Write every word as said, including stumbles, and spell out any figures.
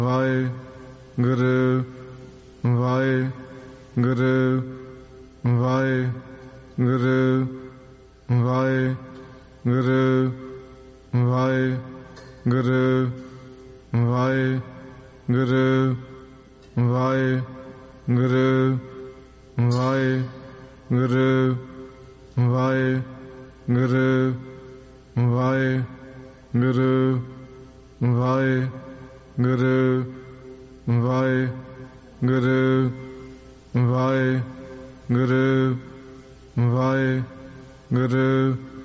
Waheguru Waheguru Waheguru Waheguru Waheguru Waheguru Waheguru Waheguru Waheguru Waheguru Waheguru Waheguru Waheguru Waheguru Waheguru